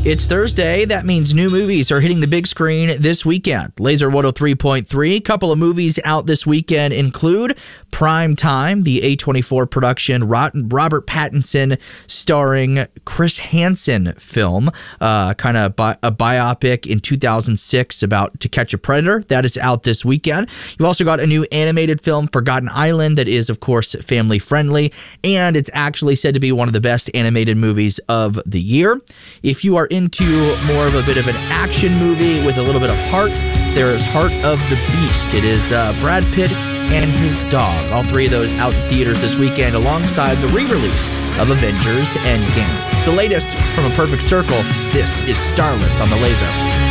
It's Thursday. That means new movies are hitting the big screen this weekend. Laser 103.3. Couple of movies out this weekend include Prime Time, the A24 production, Robert Pattinson starring Chris Hansen film, kind of a biopic in 2006 about To Catch a Predator. That is out this weekend. You've also got a new animated film, Forgotten Island, that is, of course, family friendly, and it's actually said to be one of the best animated movies of the year. If you are into more of a bit of an action movie with a little bit of heart, there is Heart of the Beast. It is Brad Pitt and his dog. All three of those out in theaters this weekend alongside the re-release of Avengers Endgame. It's the latest from A Perfect Circle. This is Starless on the Laser.